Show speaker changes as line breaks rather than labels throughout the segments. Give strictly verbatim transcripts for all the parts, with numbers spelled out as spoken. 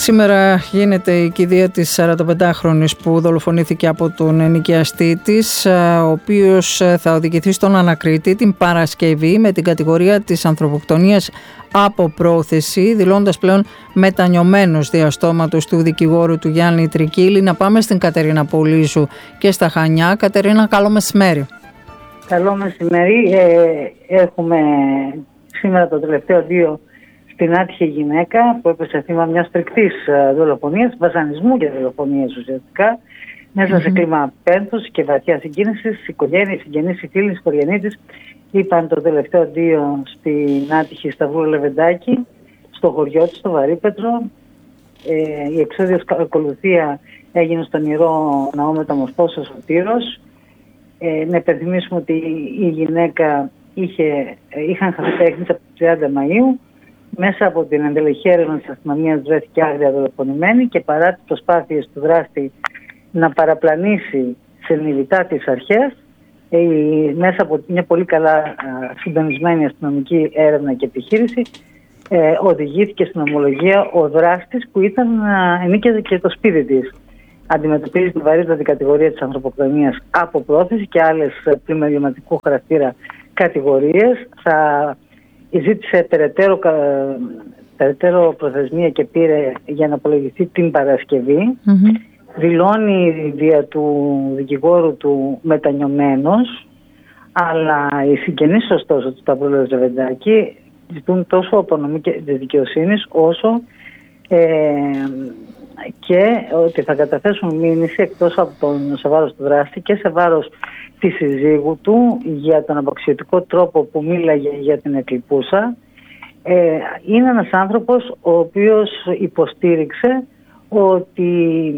Σήμερα γίνεται η κηδεία της σαρανταπεντάχρονης που δολοφονήθηκε από τον ενοικιαστή της, ο οποίος θα οδηγηθεί στον ανακρίτη την Παρασκευή με την κατηγορία της ανθρωποκτονίας από πρόθεση, δηλώντας πλέον μετανιωμένος διαστόματος του δικηγόρου του Γιάννη Τρικίλη. Να πάμε στην Κατερίνα Πολύζου και στα Χανιά. Κατερίνα, καλό μεσημέρι.
Καλό μεσημέρι. Ε, έχουμε σήμερα το τελευταίο δύο στην άτυχη γυναίκα που έπεσε θύμα μιας φρικτής δολοφονίας, βασανισμού και δολοφονίας ουσιαστικά, μέσα mm-hmm. σε κλίμα πένθους και βαθιά συγκίνησης. Η οικογένεια, οι συγγενείς, οι φίλοι, οι οικογενείς της είπαν το τελευταίο δύο στην άτυχη Σταυρού Λεβεντάκη, στο χωριό της, στο Βαρύπετρο. Ε, η εξόδιος ακολουθία έγινε στον Ιερό Ναό Μεταμορφώσεως ο Τύρος. Ε, να υπενθυμίσουμε ότι η γυναίκα είχε, είχαν χαθεί τέχνης από τις τριάντα Μαΐου. Μέσα από την εντελεχή έρευνα της αστυνομίας βρέθηκε άγρια δολοφονημένη και παρά τις προσπάθειες του δράστη να παραπλανήσει συνειδητά τις αρχές, ε, μέσα από μια πολύ καλά συντονισμένη αστυνομική έρευνα και επιχείρηση, ε, οδηγήθηκε στην ομολογία ο δράστης που ήταν, ενίκαιζε και το σπίτι της. Αντιμετωπίζει την βαρύτατη κατηγορία της ανθρωποκτονίας από πρόθεση και άλλες πλην εγκληματικού χαρακτήρα κατηγορίες. Θα ζήτησε περαιτέρω, περαιτέρω προθεσμία και πήρε για να απολογηθεί την Παρασκευή. Mm-hmm. Δηλώνει δια του δικηγόρου του μετανιωμένος, αλλά οι συγγενείς ωστόσο του Σταυρού Λεβεντάκη ζητούν τόσο απονομή της δικαιοσύνης όσο ε, και ότι θα καταθέσουν μήνυση εκτός από τον σε βάρος του δράστη και σε βάρος της συζύγου του για τον απαξιωτικό τρόπο που μίλαγε για την εκλειπούσα. Ε, είναι ένας άνθρωπος ο οποίος υποστήριξε ότι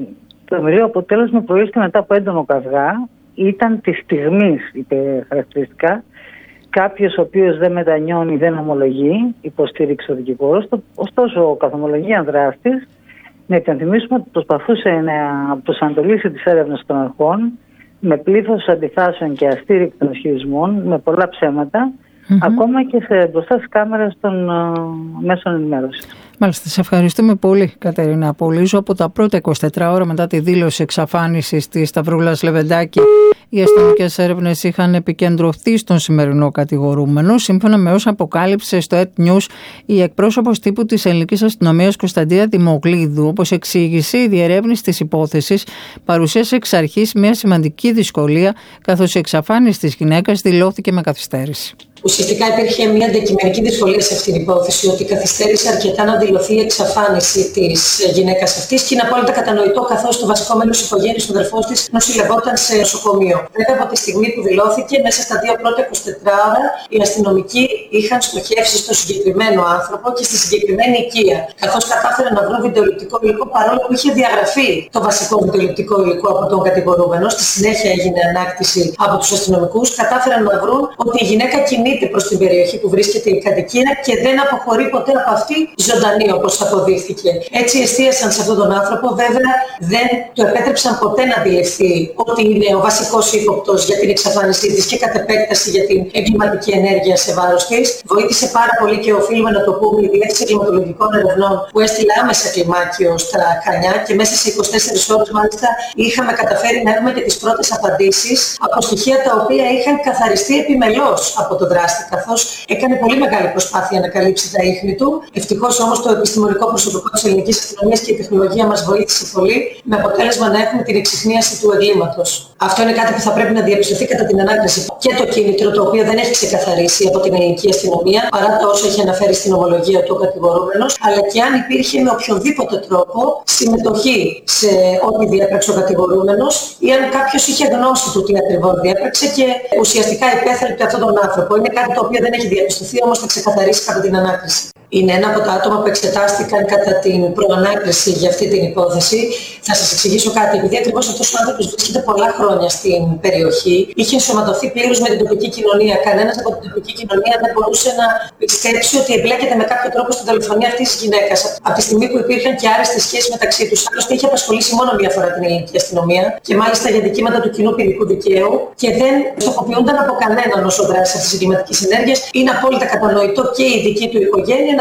το μοιραίο αποτέλεσμα προήλθε μετά από έντονο καυγά, ήταν της στιγμής, είπε χαρακτηριστικά, κάποιος ο οποίος δεν μετανιώνει, δεν ομολογεί, υποστήριξε ο δικηγόρος. Ωστόσο ο καθομολογίαν δράστης, να υπενθυμίσουμε ότι προσπαθούσε να προσανατολίσει τις έρευνες των αρχών με πλήθος αντιφάσεων και αστήρικτων ισχυρισμών, με πολλά ψέματα, mm-hmm. ακόμα και σε, μπροστά στις κάμερες των uh, μέσων ενημέρωσης.
Μάλιστα, σε ευχαριστούμε πολύ, Κατερίνα Πολύζου. Από τα πρώτα είκοσι τέσσερις ώρα μετά τη δήλωση εξαφάνισης της Σταυρούλας Λεβεντάκη, οι αστυνομικές έρευνες είχαν επικεντρωθεί στον σημερινό κατηγορούμενο. Σύμφωνα με όσα αποκάλυψε στο ΕΤ News η εκπρόσωπος τύπου της ελληνικής αστυνομίας Κωνσταντίνα Δημοκλίδου, όπως εξήγησε, η διερεύνηση της υπόθεσης παρουσίασε εξ αρχής μια σημαντική δυσκολία, καθώς η εξαφάνιση της γυναίκας δηλώθηκε με καθυστέρηση.
Ουσιαστικά υπήρχε μια αντικειμενική δυσκολία σε αυτήν την υπόθεση, ότι καθυστέρησε αρκετά να δηλωθεί η εξαφάνιση της γυναίκας αυτής και είναι απόλυτα κατανοητό, καθώς το βασικό μέλος της οικογένειας, ο αδερφός της, νοσηλευόταν σε νοσοκομείο. Βέβαια, από τη στιγμή που δηλώθηκε, μέσα στα δύο πρώτα είκοσι τέσσερις ώρα, οι αστυνομικοί είχαν στοχεύσει στο συγκεκριμένο άνθρωπο και στη συγκεκριμένη οικία. Καθώς κατάφεραν να βρουν βιντεοληπτικό υλικό, παρόλο που είχε διαγραφεί το βασικό βιντεοληπτικό υλικό από τον κατηγορούμενο, στη συνέχεια έγινε ανάκτηση από τους αστυνομικούς, κατάφεραν να βρουν ότι η γυναίκα κινείται προς την περιοχή που βρίσκεται η κατοικία και δεν αποχωρεί ποτέ από αυτή ζωντανή, όπως αποδείχθηκε. Έτσι εστίασαν σε αυτόν τον άνθρωπο, βέβαια δεν του επέτρεψαν ποτέ να αντιληφθεί ότι είναι ο βασικός ύποπτος για την εξαφάνισή της και κατ' επέκταση για την εγκληματική ενέργεια σε βάρος της. Βοήθησε πάρα πολύ και οφείλουμε να το πούμε η Διεύθυνση Εγκληματολογικών Ερευνών που έστειλε άμεσα κλιμάκιο στα Χανιά και μέσα σε είκοσι τέσσερις ώρες μάλιστα είχαμε καταφέρει να έχουμε και τις πρώτες απαντήσεις από στοιχεία τα οποία είχαν καθαριστεί επιμελώς από το δράστη, καθώς έκανε πολύ μεγάλη προσπάθεια να καλύψει τα ίχνη του. Ευτυχώς όμως το επιστημονικό προσωπικό της ελληνικής αστυνομίας και η τεχνολογία μας βοήθησε πολύ, με αποτέλεσμα να έχουμε την εξιχνίαση του εγκλήματος. Αυτό είναι κάτι που θα πρέπει να διαπιστωθεί κατά την ανάκριση. Και το κίνητρο, το οποίο δεν έχει ξεκαθαρίσει από την ελληνική αστυνομία, παρά το όσο έχει αναφέρει στην ομολογία του ο κατηγορούμενος, αλλά και αν υπήρχε με οποιονδήποτε τρόπο συμμετοχή σε ό,τι διέπραξε ο κατηγορούμενος ή αν κάποιος είχε γνώση του τι ακριβώς διέπραξε και ουσιαστικά υπέθελπε αυτόν τον άνθρωπο. Είναι κάτι το οποίο δεν έχει διαπιστωθεί, όμως θα ξεκαθαρίσει κατά την ανάκριση. Είναι ένα από τα άτομα που εξετάστηκαν κατά την προανάκριση για αυτή την υπόθεση. Θα σας εξηγήσω κάτι. Επειδή ακριβώς αυτός ο άνθρωπος βρίσκεται πολλά χρόνια στην περιοχή, είχε ενσωματωθεί πλήρως με την τοπική κοινωνία. Κανένας από την τοπική κοινωνία δεν μπορούσε να πιστέψει ότι εμπλέκεται με κάποιο τρόπο στην δολοφονία αυτής της γυναίκας. Από τη στιγμή που υπήρχαν και άρεστες σχέσεις μεταξύ τους. Άλλωστε, είχε απασχολήσει μόνο μία φορά την ελληνική αστυνομία και μάλιστα για δικήματα του κοινού ποινικού δικαίου και δεν στοχοποιούνταν από κανέναν όσο δράση αυτής της εγκληματικής ενέργειας. Είναι απόλυτα κατανοητό και η δική του οικογένεια να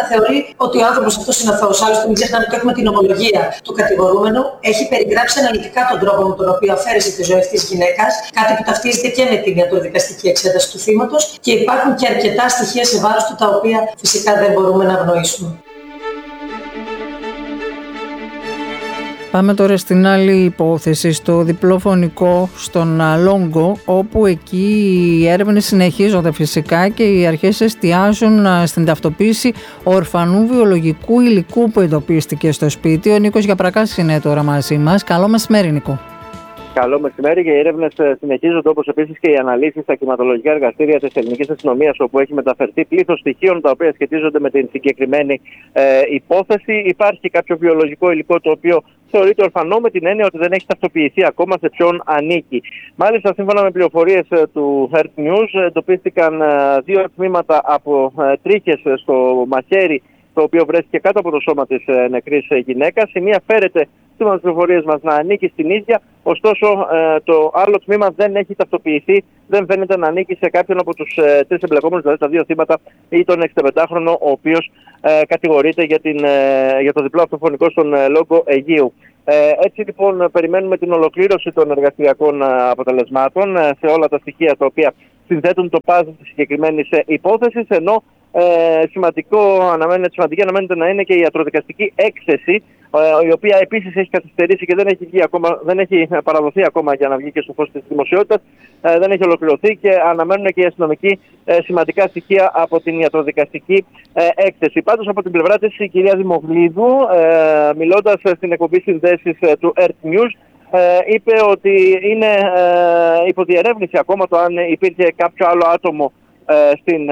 να θεωρεί ότι ο άνθρωπος αυτός είναι αθώος. Άλλωστε, μην ξεχνάμε ότι έχουμε την ομολογία του κατηγορούμενου. Έχει περιγράψει αναλυτικά τον τρόπο με τον οποίο αφαίρεσε τη ζωή αυτής της γυναίκας, κάτι που ταυτίζεται και με την ιατροδικαστική εξέταση του θύματος, και υπάρχουν και αρκετά στοιχεία σε βάρος του, τα οποία φυσικά δεν μπορούμε να αγνοήσουμε.
Πάμε τώρα στην άλλη υπόθεση, στο διπλό φωνικό στον Λόγκο, όπου εκεί οι έρευνες συνεχίζονται φυσικά και οι αρχές εστιάζουν στην ταυτοποίηση ορφανού βιολογικού υλικού που εντοπίστηκε στο σπίτι. Ο Νίκος Γιαπρακάς είναι τώρα μαζί μας. Καλό μεσημέρι, Νίκο.
Καλό μεσημέρι, και οι έρευνες συνεχίζονται, όπως επίσης και οι αναλύσεις στα κυματολογικά εργαστήρια της Ελληνικής Αστυνομίας, όπου έχει μεταφερθεί πλήθος στοιχείων τα οποία σχετίζονται με την συγκεκριμένη ε, υπόθεση. Υπάρχει κάποιο βιολογικό υλικό το οποίο θεωρείται ορφανό, με την έννοια ότι δεν έχει ταυτοποιηθεί ακόμα σε ποιον ανήκει. Μάλιστα, σύμφωνα με πληροφορίες ε, του Earth News, εντοπίστηκαν ε, δύο τμήματα από ε, τρίχες στο μαχαίρι, το οποίο βρέθηκε κάτω από το σώμα της ε, νεκρής γυναίκας. Η μία φέρεται, σύμφωνα με τις πληροφορίες μας, να ανήκει στην ίδια, ωστόσο ε, το άλλο τμήμα δεν έχει ταυτοποιηθεί, δεν φαίνεται να ανήκει σε κάποιον από τους ε, τρεις εμπλεκόμενους, δηλαδή τα δύο θύματα, ή τον εξήντα ο οποίος ε, κατηγορείται για, την, ε, για το διπλό αυτοφωνικό στον ε, Λόγκο Αιγαίου. Ε, έτσι λοιπόν περιμένουμε την ολοκλήρωση των εργαστηριακών ε, αποτελεσμάτων ε, σε όλα τα στοιχεία τα οποία συνθέτουν το παζλ της συγκεκριμένης ε, υπόθεσης, ενώ Ε, σημαντικό αναμένεται, σημαντική αναμένεται να είναι και η ιατροδικαστική έκθεση, ε, η οποία επίσης έχει καθυστερήσει και δεν έχει, βγει ακόμα, δεν έχει παραδοθεί ακόμα για να βγει και στο φως της δημοσιότητας, ε, δεν έχει ολοκληρωθεί, και αναμένουν και οι αστυνομικοί ε, σημαντικά στοιχεία από την ιατροδικαστική ε, έκθεση. Πάντως, από την πλευρά της, η κυρία Δημογλίδου, ε, μιλώντας στην εκπομπή Συνδέσεις ε, του Earth News, ε, είπε ότι είναι ε, υποδιερεύνηση ακόμα το αν υπήρχε κάποιο άλλο άτομο Στην,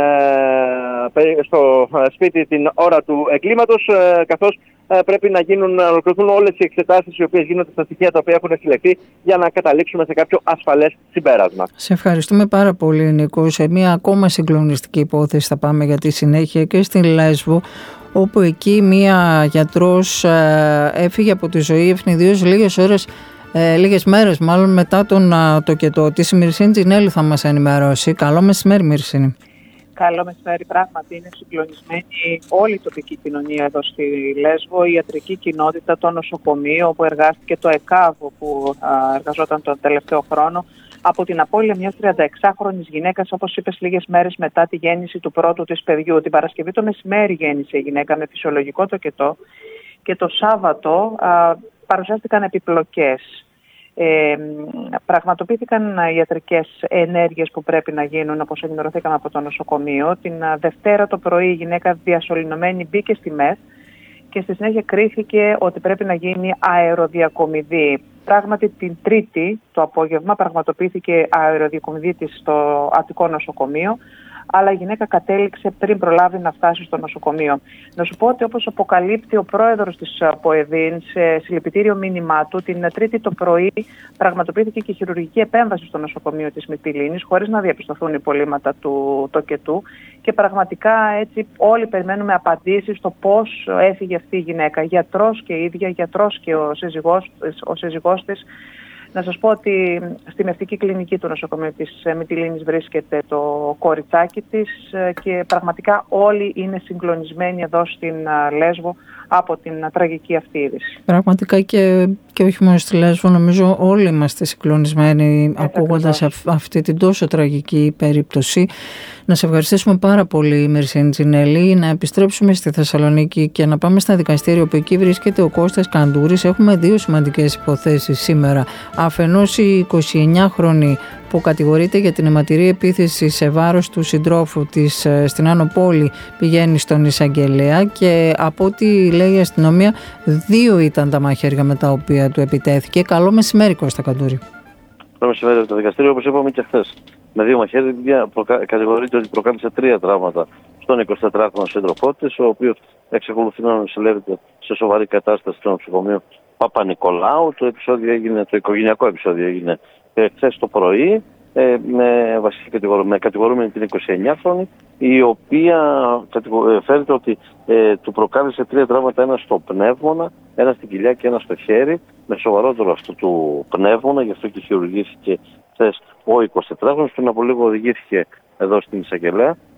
στο σπίτι την ώρα του εγκλήματος, καθώς πρέπει να γίνουν, να ολοκληρωθούν όλες οι εξετάσεις οι οποίες γίνονται στα στοιχεία τα οποία έχουν συλλεχθεί, για να καταλήξουμε σε κάποιο ασφαλές συμπέρασμα.
Σε ευχαριστούμε πάρα πολύ, Νίκο. Σε μια ακόμα συγκλονιστική υπόθεση θα πάμε για τη συνέχεια, και στην Λέσβο, όπου εκεί μια γιατρός έφυγε από τη ζωή ευνηδίως λίγες ώρες Ε, λίγες μέρες μάλλον μετά τον τοκετό της. Η Μυρσίνη Τζινέλη θα μας ενημερώσει. Καλό μεσημέρι, Μυρσίνη.
Καλό μεσημέρι. Πράγματι είναι συγκλονισμένη όλη η τοπική κοινωνία εδώ στη Λέσβο, η ιατρική κοινότητα, το νοσοκομείο όπου εργάστηκε, το ΕΚΑΒ που α, εργαζόταν τον τελευταίο χρόνο, από την απώλεια μιας τριανταεξάχρονης γυναίκας, όπως είπες, λίγες μέρες μετά τη γέννηση του πρώτου της παιδιού. Την Παρασκευή το μεσημέρι γέννησε η γυναίκα με φυσιολογικό τοκετό, και το Σάββατο α, παρουσιάστηκαν επιπλοκές. Ε, πραγματοποιήθηκαν ιατρικές ενέργειες που πρέπει να γίνουν, όπως ενημερωθήκαμε από το νοσοκομείο. Την Δευτέρα το πρωί η γυναίκα διασωληνωμένη μπήκε στη ΜΕΘ, και στη συνέχεια κρίθηκε ότι πρέπει να γίνει αεροδιακομιδή. Πράγματι την Τρίτη το απόγευμα πραγματοποιήθηκε αεροδιακομιδή της στο Αττικό νοσοκομείο, αλλά η γυναίκα κατέληξε πριν προλάβει να φτάσει στο νοσοκομείο. Να σου πω ότι, όπως αποκαλύπτει ο πρόεδρος της ΠΟΕΔΗΝ σε συλληπιτήριο μήνυμά του, την Τρίτη το πρωί πραγματοποιήθηκε και χειρουργική επέμβαση στο νοσοκομείο της Μυτιλήνης, χωρίς να διαπιστωθούν υπολείμματα του τοκετού, και πραγματικά έτσι όλοι περιμένουμε απαντήσεις στο πώς έφυγε αυτή η γυναίκα. Γιατρός και η ίδια, γιατρός και ο σύζυγός, ο σύζυγός της. Να σας πω ότι στη Μευτική Κλινική του νοσοκομείου της Μυτιλήνης βρίσκεται το κοριτσάκι της, και πραγματικά όλοι είναι συγκλονισμένοι εδώ στην Λέσβο από την τραγική αυτή είδηση.
Πραγματικά και, και όχι μόνο στη Λέσβο, νομίζω όλοι είμαστε συγκλονισμένοι ακούγοντας αυ, αυτή την τόσο τραγική περίπτωση. Να σε ευχαριστήσουμε πάρα πολύ, Μυρσίνη Τζινέλη. Να επιστρέψουμε στη Θεσσαλονίκη και να πάμε στα δικαστήρια, όπου εκεί βρίσκεται ο Κώστας Καντούρης. Έχουμε δύο σημαντικές υποθέσεις σήμερα. Αφενός η εικοσιεννιάχρονη που κατηγορείται για την αιματηρή επίθεση σε βάρος του συντρόφου της στην Άνω Πόλη, πηγαίνει στον εισαγγελέα, και από ό,τι λέει η αστυνομία, δύο ήταν τα μαχαίρια με τα οποία του επιτέθηκε. Καλό μεσημέρι, Κώστα Καντούρη.
Καλό μεσημέρι. Το δικαστήριο, όπως είπαμε και χθες, με δύο μαχαίρια, κατηγορείται ότι προκάλεσε τρία τραύματα στον εικοσιτετράχρονο σύντροφό της, ο οποίος εξακολουθεί να νοσηλεύεται σε σοβαρή κατάσταση στο νοσοκομείο Παπα-Νικολάου. Το επεισόδιο έγινε, το οικογενειακό επεισόδιο έγινε χθες το πρωί, ε, με βασική κατηγορούμενη, κατηγορούμενη την εικοσιεννιάχρονη, η οποία φέρεται ότι ε, του προκάλεσε τρία τραύματα, ένα στο πνεύμονα, ένα στην κοιλιά και ένα στο χέρι, με σοβαρότερο αυτό του πνεύμονα, γι' αυτό και χειρουργήθηκε χθες ο εικοσιτετράχρονος. Πριν από λίγο οδηγήθηκε εδώ στην εισαγγελέα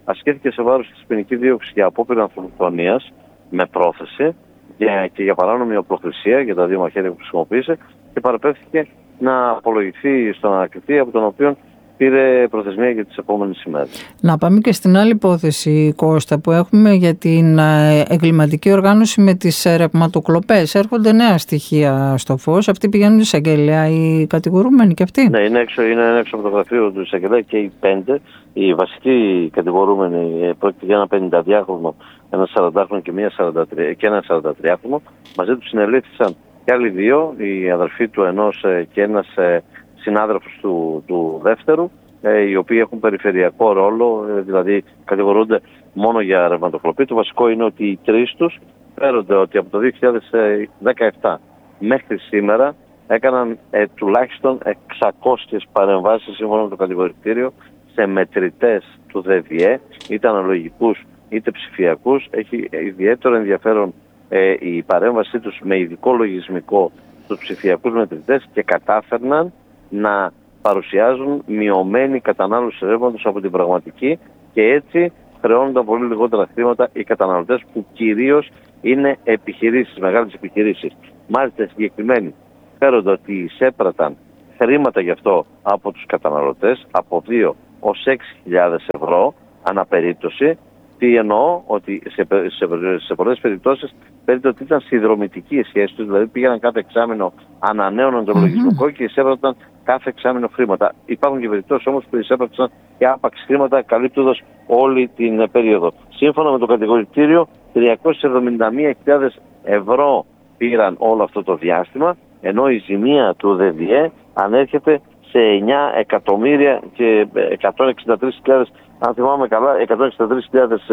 ασκήθηκε σε βάρος της ποινική δίωξη για απόπειρα ανθρωποκτονίας με πρόθεση και, και για παράνομη οπλοχρησία για τα δύο μαχαίρια που χρησιμοποίησε και παραπέμφθηκε να απολογηθεί στον ανακριτή, από τον οποίο πήρε προθεσμία για τις επόμενες ημέρες.
Να πάμε και στην άλλη υπόθεση, Κώστα, που έχουμε για την εγκληματική οργάνωση με τις ρευματοκλοπές. Έρχονται νέα στοιχεία στο φως. Αυτοί πηγαίνουν στην εισαγγελέα, οι κατηγορούμενοι και αυτοί.
Ναι, είναι έξω, είναι έξω από το γραφείο του εισαγγελέα και οι πέντε. Οι βασικοί κατηγορούμενοι πρόκειται για ένα πενηνταδυάχρονο, ένα σαραντάχρονο και, και ένα σαραντατριάχρονο. Μαζί τους συνελήφθησαν και άλλοι δύο, η αδερφή του ενός και ένας συνάδελφος του, του δεύτερου, ε, οι οποίοι έχουν περιφερειακό ρόλο, ε, δηλαδή κατηγορούνται μόνο για ρευματοκλοπή. Το βασικό είναι ότι οι τρεις τους φέρονται ότι από το δύο χιλιάδες δεκαεπτά μέχρι σήμερα έκαναν ε, τουλάχιστον εξακόσιες παρεμβάσεις σύμφωνα με το κατηγορητήριο σε μετρητές του ΔΔΕ, είτε αναλογικούς είτε ψηφιακούς. Έχει ιδιαίτερο ενδιαφέρον ε, η παρέμβασή τους με ειδικό λογισμικό στους ψηφιακούς μετρητές και κατάφερναν να παρουσιάζουν μειωμένη κατανάλωση ρεύματος από την πραγματική και έτσι χρεώνονταν πολύ λιγότερα χρήματα οι καταναλωτές, που κυρίως είναι επιχειρήσεις, μεγάλες επιχειρήσεις. Μάλιστα συγκεκριμένοι φέρονται ότι εισέπραταν χρήματα γι' αυτό από τους καταναλωτές από δύο ως έξι χιλιάδες ευρώ αναπερίπτωση. Τι εννοώ? Ότι σε, σε, σε πολλές περιπτώσεις φαίνεται ότι ήταν συνδρομητική η σχέση τους, δηλαδή πήγαιναν κάθε εξάμηνο, ανανέωναν το λογισμικό mm-hmm. και εισέπραταν κάθε εξάμηνο χρήματα. Υπάρχουν και περιπτώσεις όμως που εισέπραψαν και άπαξ χρήματα, καλύπτοντας όλη την περίοδο. Σύμφωνα με το κατηγορητήριο, τριακόσιες εβδομήντα μία χιλιάδες ευρώ πήραν όλο αυτό το διάστημα, ενώ η ζημία του ΔΔΕ ανέρχεται σε εννιά εκατομμύρια και εκατόν εξήντα τρεις χιλιάδες, αν θυμάμαι καλά, εκατόν εξήντα τρεις χιλιάδες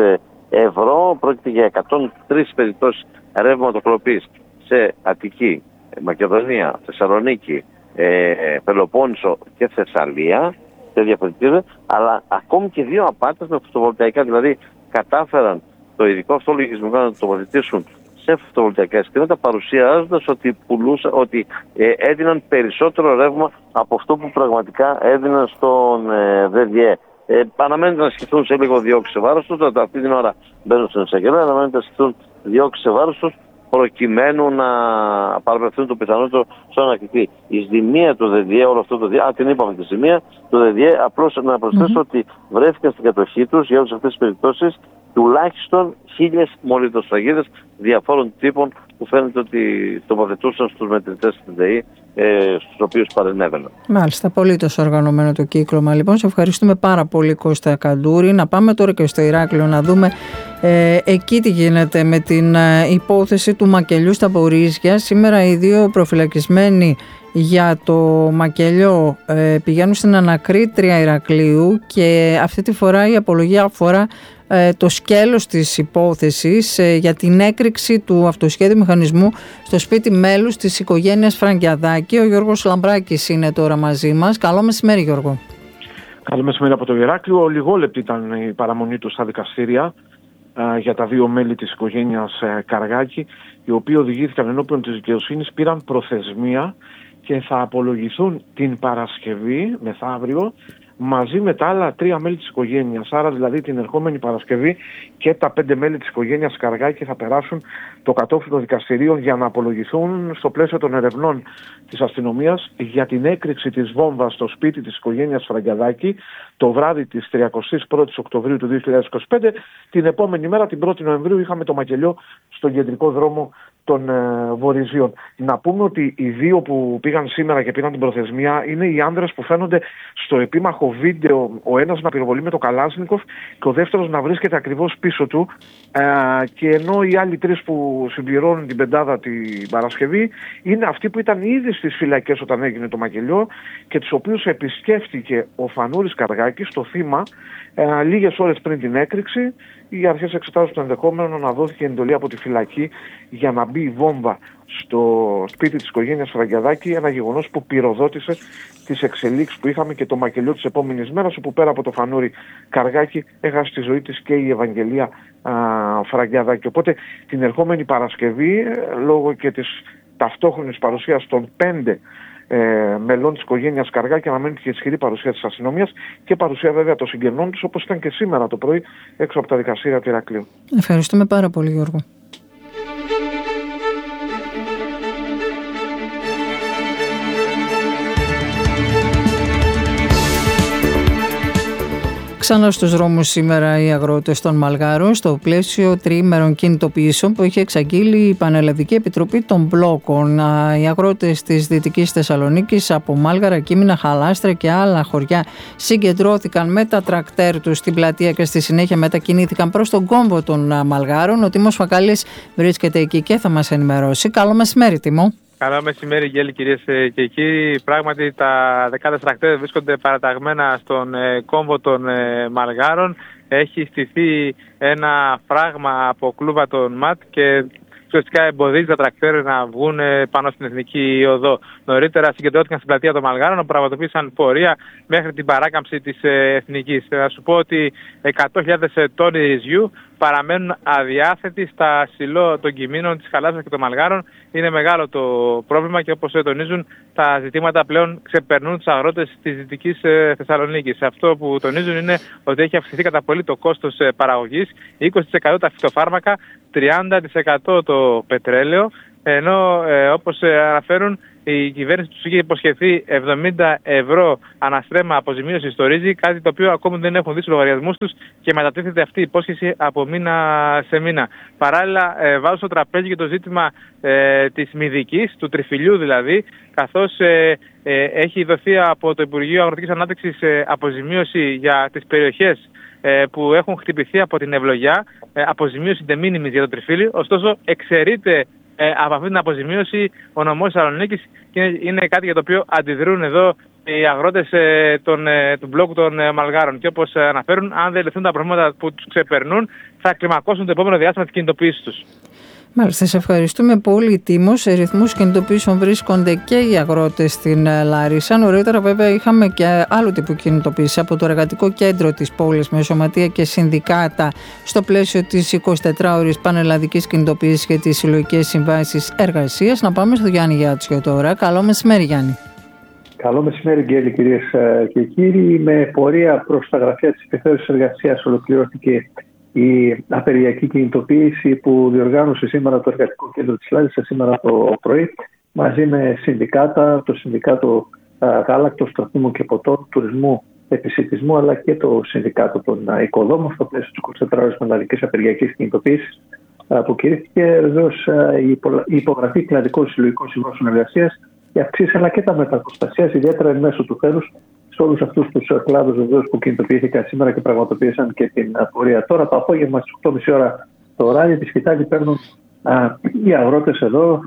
ευρώ. Πρόκειται για εκατόν τρεις περιπτώσεις ρευματοκλοπής σε Αττική, Μακεδονία, Θεσσαλονίκη, ε, Πελοπόννησο και Θεσσαλία, σε διαφορετικές, αλλά ακόμη και δύο απάτες με φωτοβολταϊκά. Δηλαδή κατάφεραν το ειδικό αυτό λογισμικό να το τοποθετήσουν σε φωτοβολταϊκά συστήματα, παρουσιάζοντας ότι, πουλούσα, ότι ε, έδιναν περισσότερο ρεύμα από αυτό που πραγματικά έδιναν στον ε, ΔΔΕ. Ε, αναμένεται να σκεφτούν σε λίγο διώξεις σε βάρος τους, αυτή την ώρα μπαίνουν στην εισαγγελέα, αναμένεται να σκεφτούν διώξεις σε βάρος τους, προκειμένου να παραπευθούν το πιθανότερο στον ανακριτή. Η ζημία του ΔΔΕ, όλο αυτό το διάστημα, α, την είπαμε τη ζημία του ΔΔΕ, απλώς να προσθέσω mm-hmm. ότι βρέθηκαν στην κατοχή τους για όλες αυτές τις περιπτώσεις τουλάχιστον χίλιες μολυντοσφραγίδες διαφόρων τύπων που φαίνεται ότι τοποθετούσαν στους μετρητές της ΔΕΗ, ε, στους οποίους παρενέβαιναν.
Μάλιστα, πολύ τόσο οργανωμένο το κύκλωμα. Λοιπόν, σε ευχαριστούμε πάρα πολύ, Κώστα Καντούρη. Να πάμε τώρα και στο Ηράκλειο να δούμε ε, εκεί τι γίνεται με την ε, υπόθεση του μακελιού στα Πορίζια. Σήμερα οι δύο προφυλακισμένοι για το μακελιό ε, πηγαίνουν στην ανακρίτρια Ηρακλείου και αυτή τη φορά η απολογία αφορά ε, το σκέλος της υπόθεσης ε, για την έκρηξη του αυτοσχέδιου μηχανισμού στο σπίτι μέλους της οικογένειας Φραγκιαδάκη. Ο Γιώργος Λαμπράκης είναι τώρα μαζί μας. Καλό μεσημέρι, Γιώργο.
Καλό μεσημέρι από το Ηράκλειο. Λιγόλεπτη ήταν η παραμονή του στα δικαστήρια ε, για τα δύο μέλη της οικογένειας ε, Καργάκη, οι οποίοι οδηγήθηκαν ενώπιον της δικαιοσύνης, πήραν προθεσμία και θα απολογηθούν την Παρασκευή, μεθαύριο, μαζί με τα άλλα τρία μέλη της οικογένειας. Άρα δηλαδή την ερχόμενη Παρασκευή και τα πέντε μέλη της οικογένειας Καργάκη θα περάσουν το κατόφλι των δικαστηρίων για να απολογηθούν στο πλαίσιο των ερευνών της αστυνομίας για την έκρηξη της βόμβας στο σπίτι της οικογένειας Φραγκιαδάκη το βράδυ της τριαντάης πρώτης Οκτωβρίου του δύο χιλιάδες είκοσι πέντε. Την επόμενη μέρα, την πρώτη Νοεμβρίου, είχαμε το μακελιό στον κεντρικό δρόμο των ε, Βορειζίων. Να πούμε ότι οι δύο που πήγαν σήμερα και πήραν την προθεσμία είναι οι άνδρες που φαίνονται στο επίμαχο βίντεο, ο ένας να πυροβολεί με το Καλάσνικοφ και ο δεύτερος να βρίσκεται ακριβώς πίσω του, ε, και ενώ οι άλλοι τρεις που συμπληρώνουν την πεντάδα την Παρασκευή είναι αυτοί που ήταν ήδη στις φυλακές όταν έγινε το μακελιό και τους οποίους επισκέφτηκε ο Φανούρης Καργάκης, το θύμα, ε, λίγες ώρες πριν την έκρηξη. Οι αρχές εξετάζουν το ενδεχόμενο να δόθηκε εντολή από τη φυλακή για να μπει η βόμβα στο σπίτι της οικογένειας Φραγκιαδάκη, ένα γεγονός που πυροδότησε τις εξελίξεις που είχαμε και το μακελιό της επόμενης μέρας, όπου πέρα από το Φανούρη Καργάκη έχασε τη ζωή της και η Ευαγγελία α, Φραγκιαδάκη. Οπότε την ερχόμενη Παρασκευή, λόγω και της ταυτόχρονης παρουσίας των πέντε ε, μελών της οικογένειας Καργάκη αναμένεται και ισχυρή παρουσία της αστυνομίας και παρουσία βέβαια των συγγενών τους, όπως ήταν και σήμερα το πρωί έξω από τα δικαστήρια του Ηρακλείου.
Ευχαριστούμε πάρα πολύ, Γιώργο. Ξανά στους δρόμους σήμερα οι αγρότες των Μαλγάρων στο πλαίσιο τριήμερων κινητοποιήσεων που είχε εξαγγείλει η Πανελλαδική Επιτροπή των Μπλόκων. Οι αγρότες της Δυτικής Θεσσαλονίκης από Μάλγαρα, Κίμηνα, Χαλάστρα και άλλα χωριά συγκεντρώθηκαν με τα τρακτέρ τους στην πλατεία και στη συνέχεια μετακινήθηκαν προς τον κόμβο των Μαλγάρων. Ο Τίμος Φακάλης βρίσκεται εκεί και θα μας ενημερώσει. Καλό μεσημέρι, Τίμο.
Καλό μεσημέρι, Γέλη, κυρίες και κύριοι. Πράγματι, τα δεκάδες τρακτέρ βρίσκονται παραταγμένα στον ε, κόμβο των ε, Μαλγάρων. Έχει στηθεί ένα φράγμα από κλούβα των ΜΑΤ και ουσιαστικά εμποδίζει τα τρακτέρ να βγουν πάνω στην Εθνική Οδό. Νωρίτερα συγκεντρώθηκαν στην πλατεία των Μαλγάρων, όπου πραγματοποίησαν πορεία μέχρι την παράκαμψη της Εθνικής. Να σου πω ότι εκατό χιλιάδες τόνοι ρυζιού παραμένουν αδιάθετοι στα σιλό των κυμήνων της Χαλάστρας και των Μαλγάρων. Είναι μεγάλο το πρόβλημα και όπως τονίζουν, τα ζητήματα πλέον ξεπερνούν τους αγρότες της Δυτικής Θεσσαλονίκης. Αυτό που τονίζουν είναι ότι έχει αυξηθεί κατά πολύ το κόστος παραγωγής, είκοσι τοις εκατό τα φυτοφάρμακα, τριάντα τοις εκατό το πετρέλαιο, ενώ ε, όπως αναφέρουν, η κυβέρνηση τους είχε υποσχεθεί εβδομήντα ευρώ αναστρέμμα αποζημίωση στο ρύζι, κάτι το οποίο ακόμη δεν έχουν δει στους λογαριασμούς τους και μετατίθεται αυτή η υπόσχεση από μήνα σε μήνα. Παράλληλα, ε, βάζω στο τραπέζι και το ζήτημα ε, της μυδικής, του τριφυλιού δηλαδή, καθώς ε, ε, έχει δοθεί από το Υπουργείο Αγροτικής Ανάπτυξης ε, αποζημίωση για τις περιοχές ε, που έχουν χτυπηθεί από την ευλογιά, ε, αποζημίωση de minimis για το τριφύλι, ωστόσο εξαιρείται Ε, από αυτή την αποζημίωση ο νομός Θεσσαλονίκης και είναι, είναι κάτι για το οποίο αντιδρούν εδώ οι αγρότες ε, των, ε, του μπλόκου των ε, Μαλγάρων. Και όπως ε, αναφέρουν, αν δεν λυθούν τα προβλήματα που τους ξεπερνούν, θα κλιμακώσουν το επόμενο διάστημα τις κινητοποιήσεις τους.
Μάλιστα, σε ευχαριστούμε πολύ, Τίμο. Σε ρυθμούς κινητοποιήσεων βρίσκονται και οι αγρότες στην Λάρισα. Νωρίτερα, βέβαια, είχαμε και άλλου τύπου κινητοποίηση από το εργατικό κέντρο της πόλης με σωματεία και συνδικάτα στο πλαίσιο της εικοσιτετράωρης πανελλαδικής κινητοποίησης και τις συλλογικές συμβάσεις εργασίας. Να πάμε στο Γιάννη Γιάτσιο τώρα. Καλό μεσημέρι, Γιάννη.
Καλό μεσημέρι, Γκέλη, κυρίες και κύριοι. Με πορεία προς τα γραφεία της Επιθεώρησης Εργασίας ολοκληρώθηκε η απεργιακή κινητοποίηση που διοργάνωσε σήμερα το Εργατικό Κέντρο της Λάρισας σήμερα το πρωί μαζί με συνδικάτα, το Συνδικάτο Γάλακτος, Τροφίμων και Ποτών, Τουρισμού, Επισιτισμού αλλά και το Συνδικάτο των Οικοδόμων στο πλαίσιο της εικοσιτετράωρης πανελλαδικής απεργιακής κινητοποίησης που κηρύχθηκε. Βεβαίως η υπογραφή κλαδικών συλλογικών συμβάσεων εργασίας, η αυξήση αλλά και τα μεταποστασίας, ιδιαίτερα εν μέσω του θέρους, σε όλους αυτούς τους κλάδους βεβαίως που κινητοποιήθηκαν σήμερα και πραγματοποίησαν και την πορεία. Τώρα το απόγευμα στις οκτώ και μισή ώρα το ράδι τη σκητάλη παίρνουν α, οι αγρότες εδώ,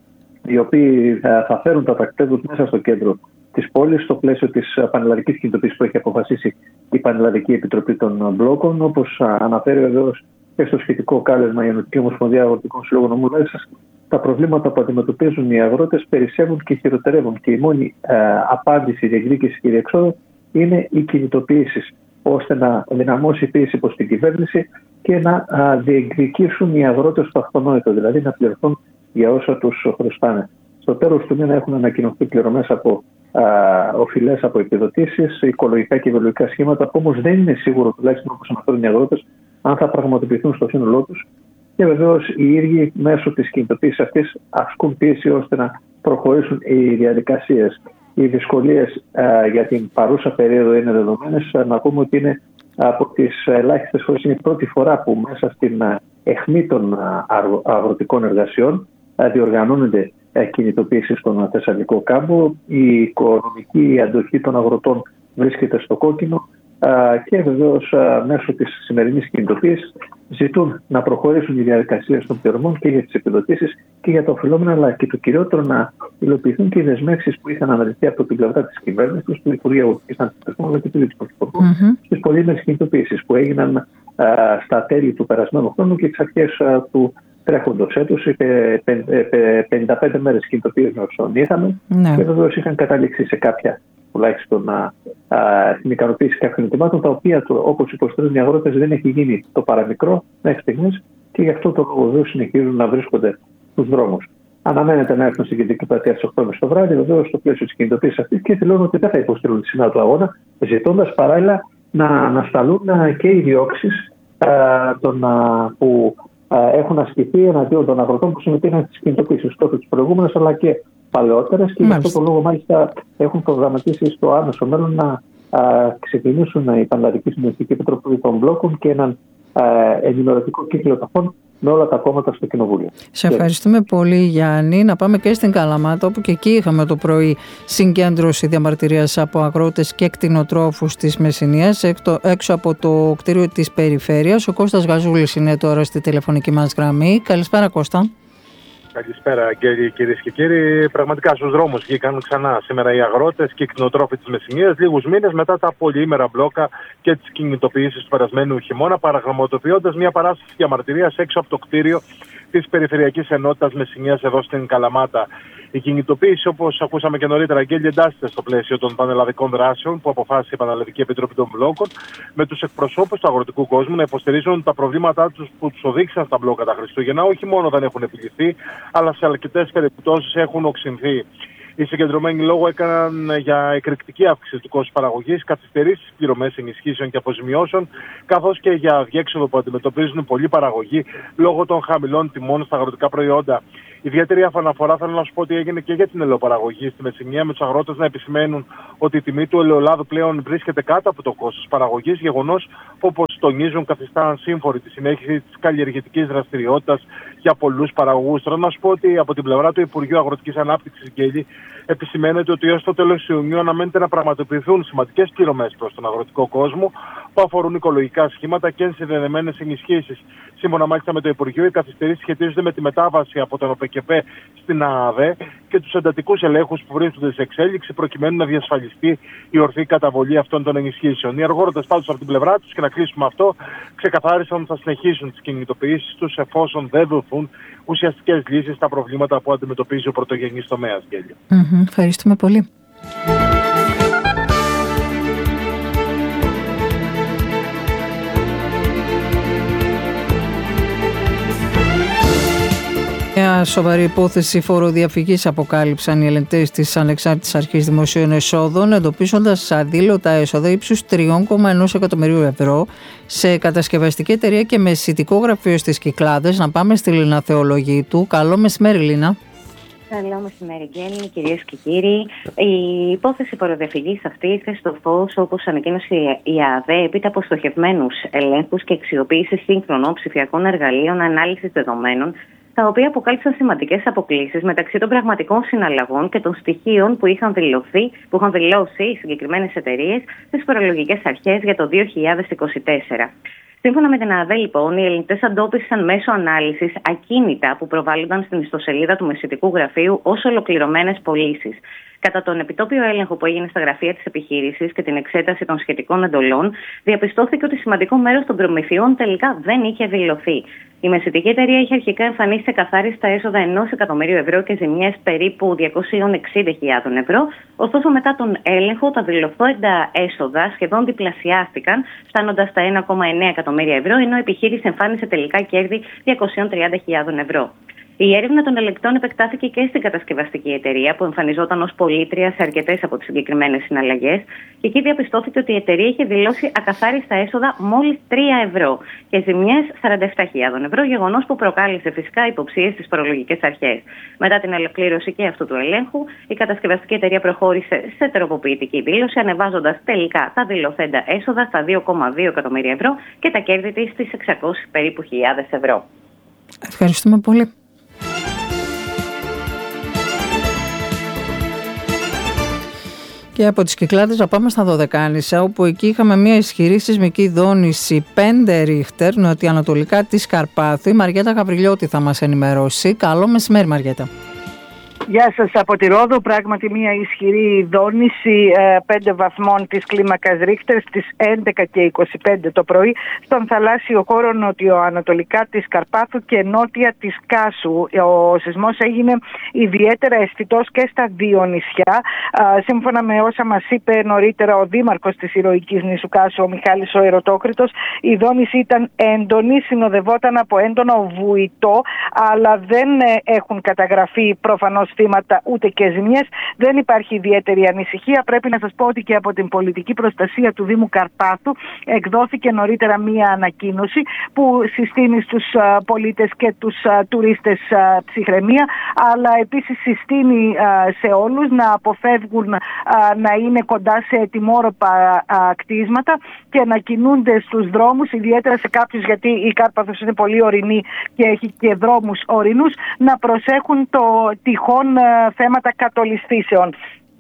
οι οποίοι α, θα φέρουν τα τρακτέρ τους μέσα στο κέντρο της πόλης, στο πλαίσιο της πανελλαδικής κινητοποίησης που έχει αποφασίσει η Πανελλαδική Επιτροπή των Μπλόκων. Όπως α, αναφέρει βεβαίως και στο σχετικό κάλεσμα η Ενωτική Ομοσπονδία Αγροτικών Συλλόγων Νομού Λάρισας, τα προβλήματα που αντιμετωπίζουν οι αγρότες περισσεύουν και χειροτερεύουν. Και η μόνη ε, απάντηση, διεκδίκηση και διεξόδου είναι οι κινητοποιήσεις, ώστε να δυναμώσει η πίεση προς την κυβέρνηση και να α, διεκδικήσουν οι αγρότες το αυτονόητο, δηλαδή να πληρωθούν για όσα τους χρωστάνε. Στο τέλος του μήνα έχουν ανακοινωθεί πληρωμές από α, οφειλές από επιδοτήσεις, οικολογικά και βιολογικά σχήματα, που όμως δεν είναι σίγουρο, τουλάχιστον όπως αναφέρουν οι αγρότες, αν θα πραγματοποιηθούν στο σύνολό τους. Και βεβαίως οι ίδιοι μέσω της κινητοποίησης αυτής ασκούν πίεση ώστε να προχωρήσουν οι διαδικασίες. Οι δυσκολίες ε, για την παρούσα περίοδο είναι δεδομένες. Να πούμε ότι είναι από τις ελάχιστες φορές, είναι η πρώτη φορά που μέσα στην αιχμή των αγροτικών εργασιών ε, διοργανώνονται ε, κινητοποίησεις στον Θεσσαλικό κάμπο. Η οικονομική αντοχή των αγροτών βρίσκεται στο κόκκινο. Και βεβαίως μέσω της σημερινής κινητοποίησης ζητούν να προχωρήσουν οι διαδικασίες των πληρωμών και για τις επιδοτήσεις και για τα οφειλόμενα, αλλά και το κυριότερο να υλοποιηθούν και οι δεσμεύσεις που είχαν αναλυθεί από την πλευρά της κυβέρνησης, του Υπουργείου Αγροτικής Ανάπτυξης αλλά και του Πρωθυπουργού mm-hmm. στις πολύμερες κινητοποίησεις που έγιναν α, στα τέλη του περασμένου χρόνου και εξ αρχές α, του τρέχοντος έτους. πενήντα πέντε μέρες κινητοποίησης όσων είχαμε mm-hmm. και βεβαίως είχαν καταλήξει σε κάποια, τουλάχιστον α, α, την ικανοποίηση κάποιων ετοιμάτων, τα οποία, όπως υποστηρίζουν οι αγρότες, δεν έχει γίνει το παραμικρό μέχρι στιγμής και γι' αυτό το λόγο συνεχίζουν να βρίσκονται στους δρόμους. αναμένεται να έρθουν στην κεντρική πλατεία στις οκτώ και μισή το βράδυ, βεβαίως στο πλαίσιο της κινητοποίησης αυτής, και δηλώνουν ότι δεν θα υποστηρούν τη σημαία του αγώνα, ζητώντας παράλληλα να ανασταλούν και οι διώξεις των, που έχουν ασκηθεί εναντίον των αγροτών που συμμετείχαν στις κινητοποίησεις τότε τις προηγούμενες αλλά και παλαιότερες, και γι' αυτό το λόγο μάλιστα έχουν προγραμματίσει στο άμεσο μέλλον να α, ξεκινήσουν η Πανελλαδική Συντονιστική Επιτροπή των Μπλόκων και έναν α, ενημερωτικό κύκλο ταφών με όλα τα κόμματα στο Κοινοβούλιο.
Σε ευχαριστούμε πολύ, Γιάννη. Να πάμε και στην Καλαμάτα, όπου και εκεί είχαμε το πρωί συγκέντρωση διαμαρτυρίας από αγρότες και κτηνοτρόφους της Μεσσηνίας έξω από το κτίριο της Περιφέρειας. Ο Κώστας Γαζούλης είναι τώρα στη τηλεφωνική μας γραμμή. Καλησπέρα, Κώστα.
Καλησπέρα, κυρίες και κύριοι. Πραγματικά στους δρόμους βγήκαν ξανά σήμερα οι αγρότες και οι κτηνοτρόφοι της Μεσσηνίας, λίγους μήνες μετά τα πολυήμερα μπλόκα και τις κινητοποιήσεις του περασμένου χειμώνα, παραγραμματοποιώντας μια παράσταση διαμαρτυρίας έξω από το κτίριο της Περιφερειακής Ενότητας Μεσσηνίας εδώ στην Καλαμάτα. Η κινητοποίηση, όπως ακούσαμε και νωρίτερα, Αγγέλη, εντάσσεται στο πλαίσιο των πανελλαδικών δράσεων που αποφάσισε η Πανελλαδική Επιτροπή των Μπλόκων, με τους εκπροσώπους του αγροτικού κόσμου να υποστηρίζουν τα προβλήματά τους που τους οδήγησαν στα μπλόκα τα Χριστούγεννα, όχι μόνο δεν έχουν επιληθεί, αλλά σε αρκετές περιπτώσεις έχουν οξυνθεί. Οι συγκεντρωμένοι λόγο έκαναν για εκρηκτική αύξηση του κόστους παραγωγής, καθυστερήσεις πληρωμές ενισχύσεων και αποζημιώσεων, καθώς και για αδιέξοδο που αντιμετωπίζουν πολλοί παραγωγοί λόγω των χαμηλών τιμών στα αγροτικά προϊόντα. Ιδιαίτερη αναφορά θέλω να σου πω ότι έγινε και για την ελαιοπαραγωγή στη Μεσσηνία, με τους αγρότες να επισημαίνουν ότι η τιμή του ελαιολάδου πλέον βρίσκεται κάτω από το κόστος παραγωγής, γεγονός που, όπως τονίζουν, καθιστά ασύμφορη τη συνέχιση της καλλιεργητικής δραστηριότητας για πολλούς παραγωγούς. Θέλω να σου πω ότι από την πλευρά του Υπουργείου Αγροτικής Ανάπτυξης, Γκέλη, επισημαίνεται ότι έως το τέλος Ιουνίου αναμένεται να πραγματοποιηθούν σημαντικές πληρωμές προς τον αγροτικό κόσμο που αφορούν οικολογικά σχήματα και συνδεδεμένες ενισχύσεις. Σύμφωνα μάλιστα με το Υπουργείο, οι καθυστερήσεις σχετίζονται με τη μετάβαση από τον ΟΠΕΚΕΠΕ στην ΑΑΔΕ και τους εντατικούς ελέγχους που βρίσκονται σε εξέλιξη προκειμένου να διασφαλιστεί η ορθή καταβολή αυτών των ενισχύσεων. Οι αγρότες πάντως από την πλευρά τους, και να κλείσουμε αυτό, ξεκαθάρισαν ότι θα συνεχίσουν τις κινητοποιήσεις τους εφόσον δεν δοθούν ουσιαστικές λύσεις στα προβλήματα που αντιμετωπίζει ο πρωτογενής τομέας.
Mm-hmm. Ευχαριστούμε πολύ. Μια σοβαρή υπόθεση φοροδιαφυγής αποκάλυψαν οι ελεγκτές της Ανεξάρτητης Αρχής Δημοσίων Εσόδων, εντοπίζοντας αδήλωτα έσοδα ύψους τρία κόμμα ένα εκατομμυρίου ευρώ σε κατασκευαστική εταιρεία και μεσητικό γραφείο στις Κυκλάδες. Να πάμε στη Λίνα Θεολογίτου. Καλό μεσημέρι, Λίνα.
Καλό μεσημέρι, Γκέλη, κυρίες και κύριοι. Η υπόθεση φοροδιαφυγής αυτή ήρθε στο φως, όπως ανακοίνωσε η ΑΔΕ, έπειτα από στοχευμένους ελέγχους και αξιοποίηση σύγχρονων ψηφιακών εργαλείων ανάλυσης δεδομένων, τα οποία αποκάλυψαν σημαντικές αποκλίσεις μεταξύ των πραγματικών συναλλαγών και των στοιχείων που είχαν, δηλωθεί, που είχαν δηλώσει οι συγκεκριμένες εταιρείες στις φορολογικές αρχές για το δύο χιλιάδες είκοσι τέσσερα. Σύμφωνα με την ΑΔΕ, λοιπόν, οι ελεγκτές εντόπισαν μέσω ανάλυσης ακίνητα που προβάλλονταν στην ιστοσελίδα του μεσητικού γραφείου ως ολοκληρωμένες πωλήσεις. Κατά τον επιτόπιο έλεγχο που έγινε στα γραφεία της επιχείρησης και την εξέταση των σχετικών εντολών, διαπιστώθηκε ότι σημαντικό μέρος των προμηθειών τελικά δεν είχε δηλωθεί. Η μεσητική εταιρεία είχε αρχικά εμφανίσει σε καθάριστα έσοδα ενός εκατομμυρίου ευρώ και ζημιές περίπου διακόσιες εξήντα χιλιάδες ευρώ, ωστόσο μετά τον έλεγχο τα δηλωθόντα έσοδα σχεδόν διπλασιάστηκαν, φτάνοντας στα ένα κόμμα εννέα εκατομμύρια ευρώ, ενώ η επιχείρηση εμφάνισε τελικά κέρδη διακόσιες τριάντα χιλιάδες ευρώ. Η έρευνα των ελεγκτών επεκτάθηκε και στην κατασκευαστική εταιρεία, που εμφανιζόταν ως πωλήτρια σε αρκετές από τις συγκεκριμένες συναλλαγές, και εκεί διαπιστώθηκε ότι η εταιρεία είχε δηλώσει ακαθάριστα έσοδα μόλις τρία ευρώ και ζημιές σαράντα επτά χιλιάδες ευρώ, γεγονός που προκάλεσε φυσικά υποψίες στις φορολογικές αρχές. Μετά την ολοκλήρωση και αυτού του ελέγχου, η κατασκευαστική εταιρεία προχώρησε σε τροποποιητική δήλωση, ανεβάζοντας τελικά τα δηλωθέντα έσοδα στα δύο κόμμα δύο εκατομμύρια ευρώ και τα κέρδη της στις εξακόσιες περίπου χιλιάδες ευρώ.
Ευχαριστούμε πολύ. Και από τις Κυκλάδες να πάμε στα Δωδεκάνησα, όπου εκεί είχαμε μια ισχυρή σεισμική δόνηση πέντε ρίχτερ νοτιοανατολικά της Καρπάθου. Η Μαριέτα Γαβριλιώτη θα μας ενημερώσει. Καλό μεσημέρι, Μαριέτα.
Γεια σας από τη Ρόδο. Πράγματι μια ισχυρή δόνηση ε, πέντε βαθμών της κλίμακας Ρίχτερ στις έντεκα και είκοσι πέντε το πρωί στον θαλάσσιο χώρο νοτιοανατολικά της Καρπάθου και νότια της Κάσου. Ο σεισμός έγινε ιδιαίτερα αισθητός και στα δύο νησιά. Ε, σύμφωνα με όσα μας είπε νωρίτερα ο δήμαρχος της ηρωικής νήσου Κάσου, ο Μιχάλης ο Ερωτόκριτος, η δόνηση ήταν έντονη, συνοδευόταν από έντονο βουητό, αλλά δεν ε, έχουν καταγραφεί προφανώς θύματα ούτε και ζημιές. Δεν υπάρχει ιδιαίτερη ανησυχία. Πρέπει να σας πω ότι και από την πολιτική προστασία του Δήμου Καρπάθου εκδόθηκε νωρίτερα μία ανακοίνωση που συστήνει στους uh, πολίτες και τους uh, τουρίστες uh, ψυχραιμία, αλλά επίσης συστήνει uh, σε όλους να αποφεύγουν uh, να είναι κοντά σε ετοιμόρροπα uh, κτίσματα και να κινούνται στους δρόμους, ιδιαίτερα σε κάποιους, γιατί η Κάρπαθος είναι πολύ ορεινή και έχει και δρόμους ορεινούς, να προσέχουν το τυχόν θέματα κατολισθήσεων.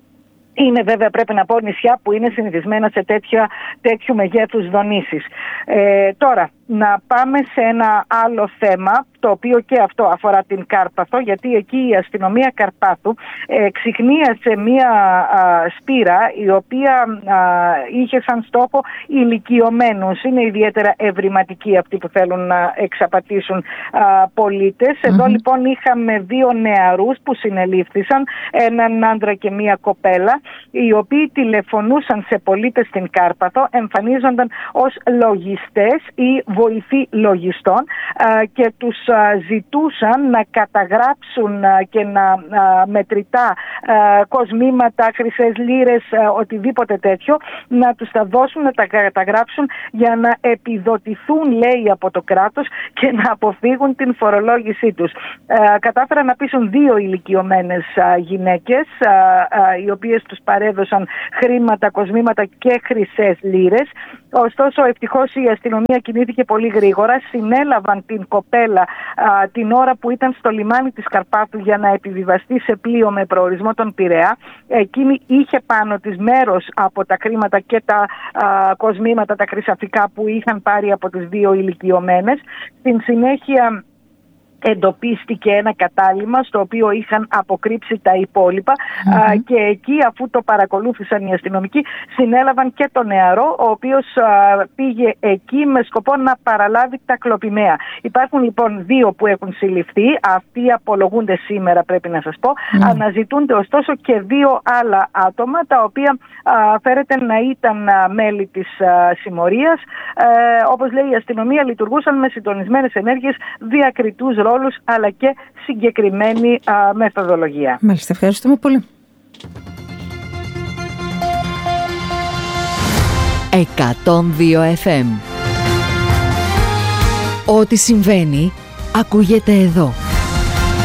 Είναι βέβαια, πρέπει να πω, νησιά που είναι συνηθισμένα σε τέτοια, τέτοιου μεγέθους δονήσεις. Ε, τώρα, να πάμε σε ένα άλλο θέμα, το οποίο και αυτό αφορά την Κάρπαθο, γιατί εκεί η αστυνομία Καρπάθου ε, ξυχνίασε μία α, σπήρα η οποία α, είχε σαν στόχο ηλικιωμένους. Είναι ιδιαίτερα ευρηματικοί αυτοί που θέλουν να εξαπατήσουν α, πολίτες. Mm-hmm. Εδώ λοιπόν είχαμε δύο νεαρούς που συνελήφθησαν, έναν άντρα και μία κοπέλα, οι οποίοι τηλεφωνούσαν σε πολίτες στην Κάρπαθο, εμφανίζονταν ως λογιστές ή βοηθοί λογιστών α, και τους ζητούσαν να καταγράψουν και να μετρητά κοσμήματα, χρυσές λίρες, οτιδήποτε τέτοιο, να τους τα δώσουν, να τα καταγράψουν για να επιδοτηθούν, λέει, από το κράτος και να αποφύγουν την φορολόγησή τους. Κατάφεραν να πείσουν δύο ηλικιωμένες γυναίκες, οι οποίες τους παρέδωσαν χρήματα, κοσμήματα και χρυσές λίρες. Ωστόσο, ευτυχώς η αστυνομία κινήθηκε πολύ γρήγορα, συνέλαβαν την κοπέλα α, την ώρα που ήταν στο λιμάνι της Καρπάθου για να επιβιβαστεί σε πλοίο με προορισμό τον Πειραιά. Εκείνη είχε πάνω της μέρος από τα χρήματα και τα α, κοσμήματα, τα χρυσαφικά που είχαν πάρει από τις δύο ηλικιωμένες. Στην συνέχεια εντοπίστηκε ένα κατάλημα στο οποίο είχαν αποκρύψει τα υπόλοιπα mm-hmm. α, και εκεί, αφού το παρακολούθησαν οι αστυνομικοί, συνέλαβαν και τον νεαρό, ο οποίος α, πήγε εκεί με σκοπό να παραλάβει τα κλοπημαία. Υπάρχουν λοιπόν δύο που έχουν συλληφθεί, αυτοί απολογούνται σήμερα, πρέπει να σας πω. Mm. Αναζητούνται ωστόσο και δύο άλλα άτομα, τα οποία α, φέρεται να ήταν α, μέλη της α, συμμορίας. Ε, όπως λέει η αστυνομία, λειτουργούσαν με συντονισμένες ενέργειες, διακριτούς ρόλους αλλά και συγκεκριμένη α, μεθοδολογία.
Μάλιστα, ευχαριστούμε πολύ.
εκατόν δύο εφ εμ. Ό,τι συμβαίνει ακούγεται εδώ.